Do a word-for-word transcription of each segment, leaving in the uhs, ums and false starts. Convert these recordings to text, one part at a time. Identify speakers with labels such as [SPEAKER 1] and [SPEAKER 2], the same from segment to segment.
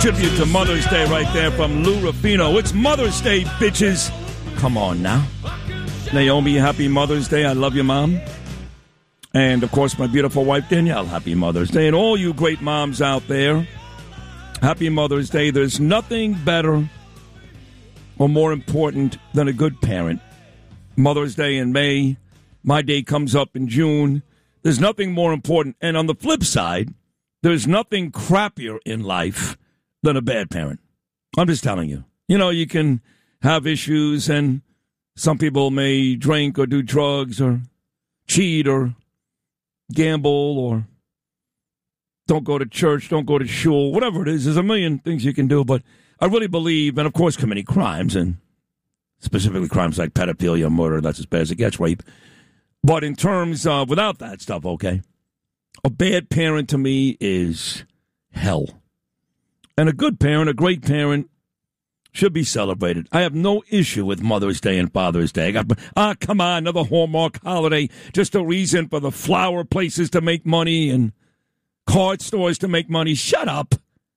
[SPEAKER 1] Tribute to Mother's Day right there from Lou Rufino. It's Mother's Day, bitches. Come on now. Naomi, happy Mother's Day. I love you, Mom. And, of course, my beautiful wife, Danielle, happy Mother's Day. And all you great moms out there, happy Mother's Day. There's nothing better or more important than a good parent. Mother's Day in May. My day comes up in June. There's nothing more important. And on the flip side, there's nothing crappier in life than a bad parent. I'm just telling you. You know, you can have issues, and some people may drink or do drugs or cheat or gamble or don't go to church, don't go to shul, whatever it is. There's a million things you can do, but I really believe, and of course committing crimes, and specifically crimes like pedophilia, murder, that's as bad as it gets, rape. But in terms of without that stuff, okay, a bad parent to me is hell. And a good parent, a great parent, should be celebrated. I have no issue with Mother's Day and Father's Day. I got, ah, come on, another Hallmark holiday. Just a reason for the flower places to make money and card stores to make money. Shut up.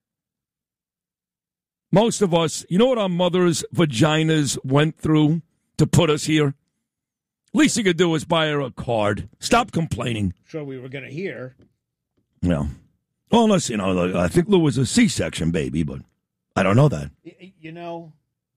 [SPEAKER 1] Most of us, you know what our mothers' vaginas went through to put us here? Least you could do is buy her a card. Stop complaining.
[SPEAKER 2] Sure, we were going to hear.
[SPEAKER 1] No. Well, unless, you know, I think Lou was a C-section baby, but I don't know that.
[SPEAKER 2] You know.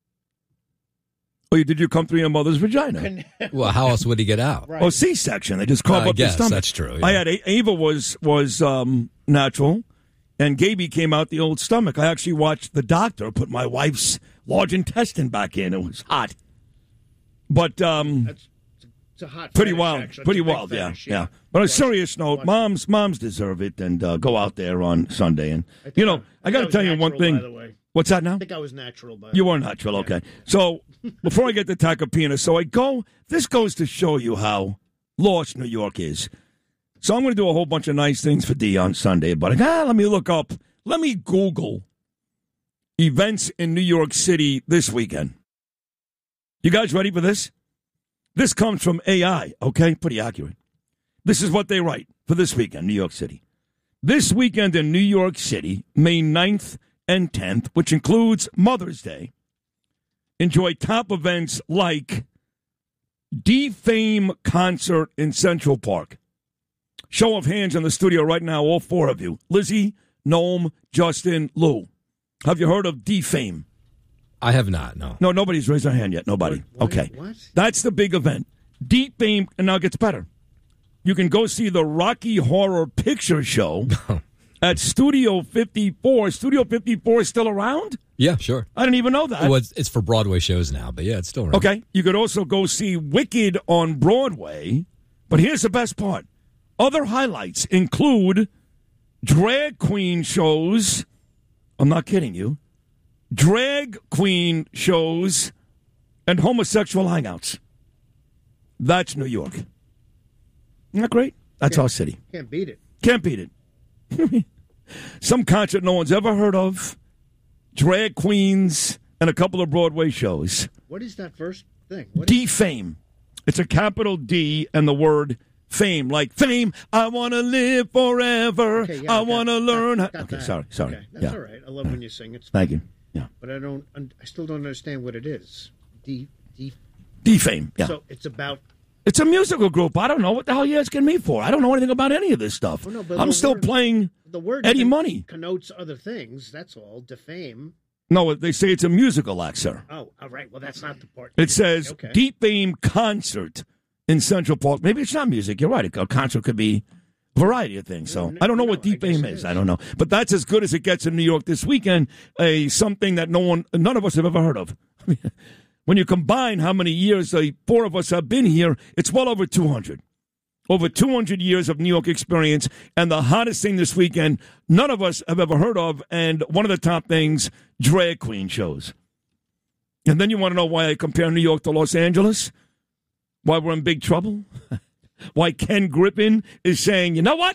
[SPEAKER 1] Oh, did you come through your mother's vagina?
[SPEAKER 3] Well, how else would he get out?
[SPEAKER 2] Right.
[SPEAKER 1] Oh, C-section. They just carve
[SPEAKER 3] uh,
[SPEAKER 1] up the
[SPEAKER 3] guess,
[SPEAKER 1] stomach.
[SPEAKER 3] That's true. Yeah.
[SPEAKER 1] I had Ava was was um, natural, and Gaby came out the old stomach. I actually watched the doctor put my wife's large intestine back in. It was hot, but um,
[SPEAKER 2] That's it's a hot
[SPEAKER 1] pretty
[SPEAKER 2] fetish,
[SPEAKER 1] wild,
[SPEAKER 2] actually.
[SPEAKER 1] pretty
[SPEAKER 2] It's a big
[SPEAKER 1] wild, yeah,
[SPEAKER 2] fetish,
[SPEAKER 1] yeah. But on a serious note, moms moms deserve it, and uh, go out there on Sunday. And you know, I, I got to tell you one thing.
[SPEAKER 2] By the way.
[SPEAKER 1] What's that now?
[SPEAKER 2] I think I was natural, but
[SPEAKER 1] you were natural, okay. So before I get to Tacopina, so I go. This goes to show you how lost New York is. So I'm going to do a whole bunch of nice things for D on Sunday, but ah, let me look up. Let me Google events in New York City this weekend. You guys ready for this? This comes from A I, okay? Pretty accurate. This is what they write for this weekend, New York City. This weekend in New York City, May ninth and tenth, which includes Mother's Day, enjoy top events like D-Fame concert in Central Park. Show of hands in the studio right now, all four of you. Lizzie, Noam, Justin, Lou. Have you heard of D-Fame?
[SPEAKER 3] I have not, no.
[SPEAKER 1] No, nobody's raised their hand yet. Nobody.
[SPEAKER 2] What?
[SPEAKER 1] Okay.
[SPEAKER 2] What?
[SPEAKER 1] That's the big event. D-Fame, and now it gets better. You can go see the Rocky Horror Picture Show at Studio fifty-four. Studio fifty-four is still around?
[SPEAKER 3] Yeah, sure.
[SPEAKER 1] I didn't even know that.
[SPEAKER 3] Well, it's, it's for Broadway shows now, but yeah, it's still around.
[SPEAKER 1] Okay. You could also go see Wicked on Broadway. But here's the best part. Other highlights include drag queen shows. I'm not kidding you. Drag queen shows and homosexual hangouts. That's New York. Isn't that great? That's
[SPEAKER 2] Can't-
[SPEAKER 1] our city.
[SPEAKER 2] Can't beat it.
[SPEAKER 1] Can't beat it. Some concert no one's ever heard of. Drag queens and a couple of Broadway shows.
[SPEAKER 2] What is that first thing? What is-
[SPEAKER 1] D-Fame. It's a capital D and the word fame. Like fame, I want to live forever.
[SPEAKER 2] Okay, yeah,
[SPEAKER 1] I
[SPEAKER 2] got-
[SPEAKER 1] want to learn.
[SPEAKER 2] got-
[SPEAKER 1] how-
[SPEAKER 2] got
[SPEAKER 1] okay,
[SPEAKER 2] that.
[SPEAKER 1] sorry, sorry.
[SPEAKER 2] Okay, that's
[SPEAKER 1] yeah.
[SPEAKER 2] all right. I love when you sing. It's
[SPEAKER 1] Thank you. Yeah.
[SPEAKER 2] but I don't. I still don't understand what it is. D D.
[SPEAKER 1] D-Fame. Yeah.
[SPEAKER 2] So it's about.
[SPEAKER 1] It's a musical group. I don't know what the hell you're asking me for. I don't know anything about any of this stuff.
[SPEAKER 2] Oh, no, but
[SPEAKER 1] I'm
[SPEAKER 2] the
[SPEAKER 1] still
[SPEAKER 2] word-
[SPEAKER 1] playing
[SPEAKER 2] The word
[SPEAKER 1] Eddie
[SPEAKER 2] con-
[SPEAKER 1] Money.
[SPEAKER 2] connotes other things. That's all. Defame.
[SPEAKER 1] No, they say it's a musical act, sir.
[SPEAKER 2] Oh, all right. Well, that's not the part.
[SPEAKER 1] It says
[SPEAKER 2] Okay.
[SPEAKER 1] D-Fame concert in Central Park. Maybe it's not music. You're right. A concert could be a variety of things. So
[SPEAKER 2] No,
[SPEAKER 1] I don't know
[SPEAKER 2] no,
[SPEAKER 1] what
[SPEAKER 2] I guess
[SPEAKER 1] D-Fame
[SPEAKER 2] it
[SPEAKER 1] is.
[SPEAKER 2] is.
[SPEAKER 1] I don't know. But that's as good as it gets in New York this weekend. A something that no one, none of us have ever heard of. When you combine how many years the four of us have been here, it's well over two hundred. Over two hundred years of New York experience. And the hottest thing this weekend, none of us have ever heard of. And one of the top things, drag queen shows. And then you want to know why I compare New York to Los Angeles? Why we're in big trouble? Why Ken Griffin is saying, you know what?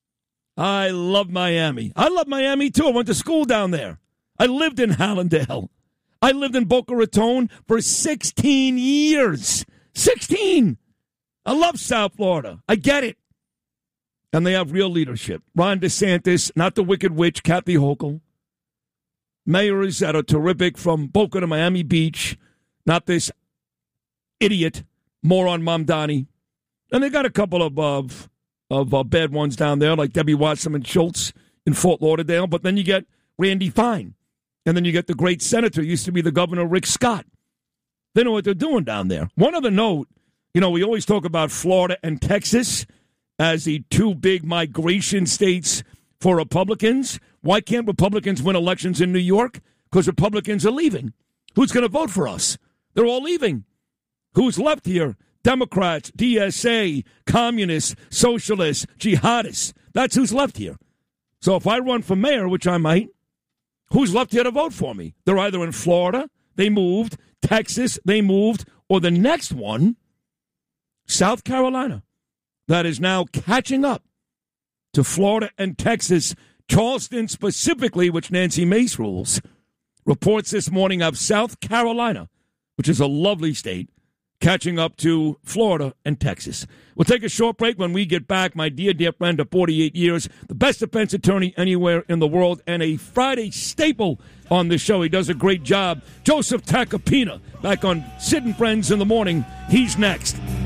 [SPEAKER 1] I love Miami. I love Miami, too. I went to school down there. I lived in Hallandale. I lived in Boca Raton for sixteen years. sixteen! I love South Florida. I get it. And they have real leadership. Ron DeSantis, not the Wicked Witch, Kathy Hochul. mayors that are terrific from Boca to Miami Beach, not this idiot, moron Mamdani. And they got a couple of of, of uh, bad ones down there, like Debbie Wasserman Schultz in Fort Lauderdale. But then you get Randy Fine. And then you get the great senator, used to be the governor, Rick Scott. They know what they're doing down there. One other note, you know, we always talk about Florida and Texas as the two big migration states for Republicans. Why can't Republicans win elections in New York? Because Republicans are leaving. Who's going to vote for us? They're all leaving. Who's left here? Democrats, D S A, communists, socialists, jihadists. That's who's left here. So if I run for mayor, which I might, who's left here to vote for me? They're either in Florida, they moved, Texas, they moved, or the next one, South Carolina, that is now catching up to Florida and Texas. Charleston specifically, which Nancy Mace rules, reports this morning of South Carolina, which is a lovely state, catching up to Florida and Texas. We'll take a short break. When we get back, my dear, dear friend of forty-eight years, the best defense attorney anywhere in the world, and a Friday staple on the show. He does a great job. Joseph Tacopina, back on Sid and Friends in the Morning. He's next.